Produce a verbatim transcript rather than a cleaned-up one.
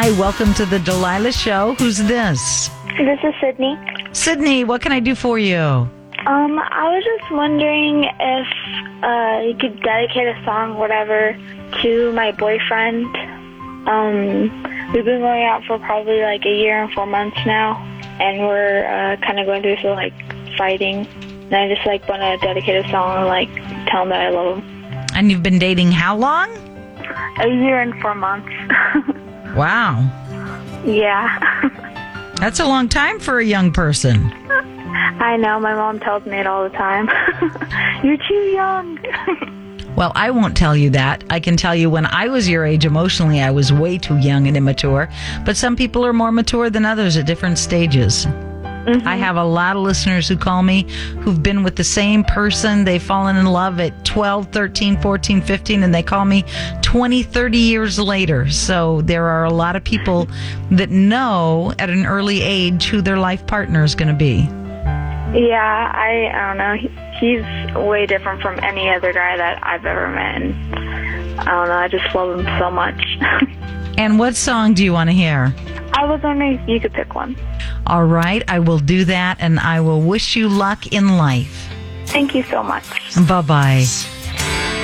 Hi, welcome to the Delilah Show. Who's this? This is Sydney. Sydney, what can I do for you? Um, I was just wondering if uh, you could dedicate a song, whatever, to my boyfriend. Um, we've been going out for probably like a year and four months now, and we're uh, kind of going through some like fighting. And I just like want to dedicate a song and like tell him that I love him. And you've been dating how long? A year and four months. Wow. Yeah. That's a long time for a young person. I know. My mom tells me it all the time. You're too young. Well, I won't tell you that. I can tell you when I was your age emotionally, I was way too young and immature. But some people are more mature than others at different stages. Mm-hmm. I have a lot of listeners who call me who've been with the same person. They've fallen in love at twelve, thirteen, fourteen, fifteen, and they call me twenty, thirty years later. So there are a lot of people that know at an early age who their life partner is going to be. Yeah, I, I don't know. He, he's way different from any other guy that I've ever met. And I don't know. I just love him so much. And what song do you want to hear? I was wondering if you could pick one. All right, I will do that, and I will wish you luck in life. Thank you so much. Bye-bye.